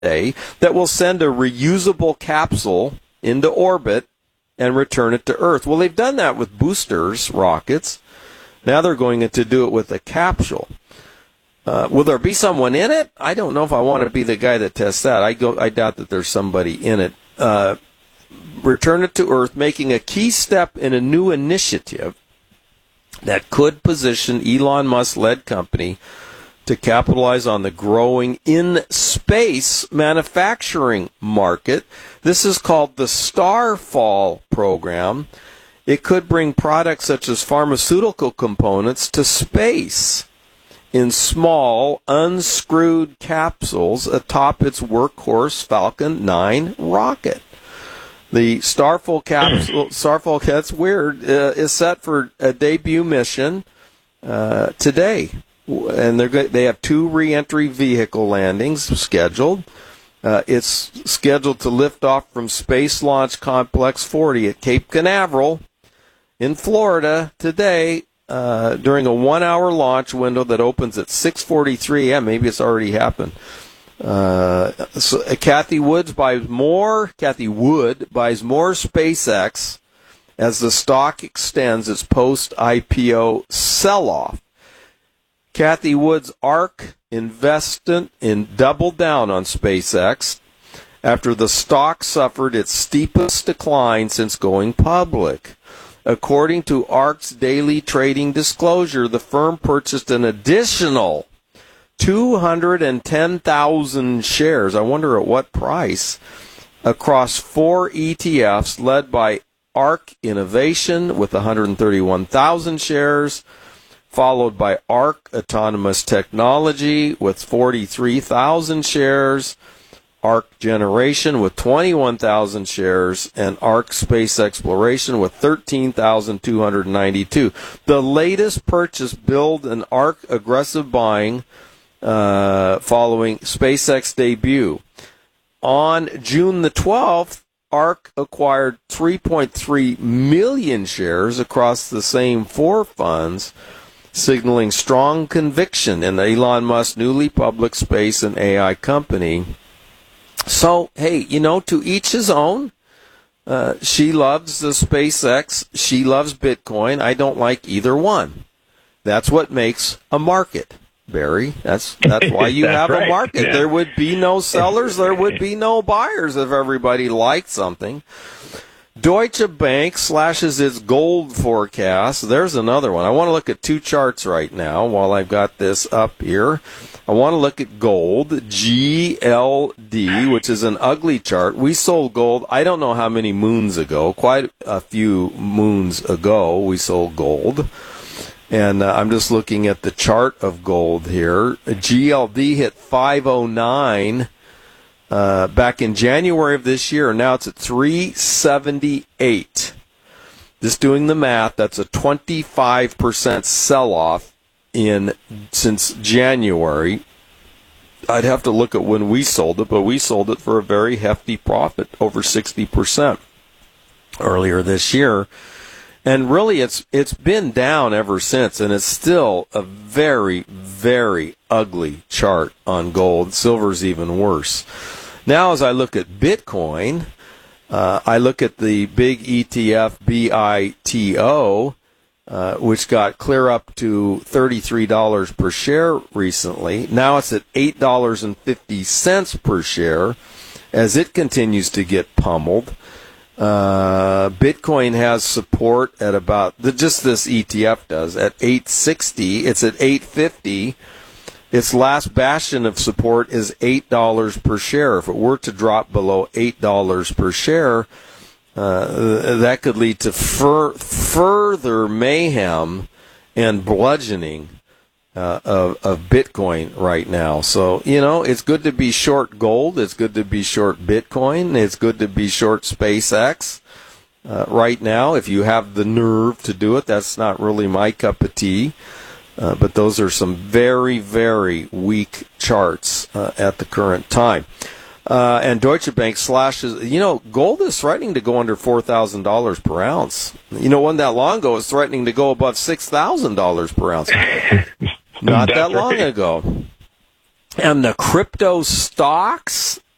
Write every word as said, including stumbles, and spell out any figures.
today that will send a reusable capsule into orbit and return it to Earth. Well, they've done that with boosters rockets. Now they're going to do it with a capsule. Uh, will there be someone in it? I don't know if I want to be the guy that tests that. I go. I doubt that there's somebody in it. Uh, return it to Earth, making a key step in a new initiative that could position Elon Musk-led company to capitalize on the growing in-space manufacturing market. This is called the Starfall program. It could bring products such as pharmaceutical components to space in small, unscrewed capsules atop its workhorse Falcon nine rocket. The Starfall capsule, Starfall, that's weird, uh, is set for a debut mission uh, today. And they're go- they have two re-entry vehicle landings scheduled. Uh, it's scheduled to lift off from Space Launch Complex forty at Cape Canaveral in Florida today, Uh, during a one-hour launch window that opens at six forty-three a.m. Maybe it's already happened. Uh, so, uh, Kathy Woods buys more. Kathy Wood buys more SpaceX as the stock extends its post-I P O sell-off. Kathy Wood's ARK investment in doubled down on SpaceX after the stock suffered its steepest decline since going public. According to ARK's daily trading disclosure, the firm purchased an additional two hundred ten thousand shares, I wonder at what price, across four E T Fs led by ARK Innovation with one hundred thirty-one thousand shares, followed by ARK Autonomous Technology with forty-three thousand shares, ARK Generation with twenty-one thousand shares, and ARK Space Exploration with thirteen thousand two hundred ninety-two. The latest purchase billed an ARK aggressive buying uh, following SpaceX debut. On June the twelfth, ARK acquired three point three million shares across the same four funds, signaling strong conviction in Elon Musk's newly public space and A I company. So, hey, you know, to each his own. Uh, she loves the SpaceX. She loves Bitcoin. I don't like either one. That's what makes a market, Barry. That's that's why you that's have right. a market. Yeah. There would be no sellers. There would be no buyers if everybody liked something. Deutsche Bank slashes its gold forecast. There's another one. I want to look at two charts right now while I've got this up here. I want to look at gold, G L D, which is an ugly chart. We sold gold, I don't know how many moons ago, quite a few moons ago we sold gold. And uh, I'm just looking at the chart of gold here. G L D hit five oh nine uh, back in January of this year. Now it's at three seventy-eight. Just doing the math, that's a twenty-five percent sell-off in since January. I'd have to look at when we sold it, but we sold it for a very hefty profit, over sixty percent earlier this year. And really, it's it's been down ever since, and it's still a very, very ugly chart on gold. Silver's even worse. Now, as I look at Bitcoin, uh, I look at the big E T F B I T O, uh, which got clear up to thirty-three dollars per share recently. Now it's at eight dollars and fifty cents per share as it continues to get pummeled. Uh, Bitcoin has support at about, just this E T F does, at eight sixty. It's at eight fifty. Its last bastion of support is eight dollars per share. If it were to drop below eight dollars per share, uh, that could lead to fur- further mayhem and bludgeoning uh, of, of Bitcoin right now. So, you know, it's good to be short gold. It's good to be short Bitcoin. It's good to be short SpaceX uh, right now. If you have the nerve to do it, that's not really my cup of tea. Uh, but those are some very, very weak charts uh, at the current time. Uh, and Deutsche Bank slashes, you know, gold is threatening to go under four thousand dollars per ounce. You know, one that long ago, it was threatening to go above six thousand dollars per ounce. Not that long right. ago. And the crypto stocks,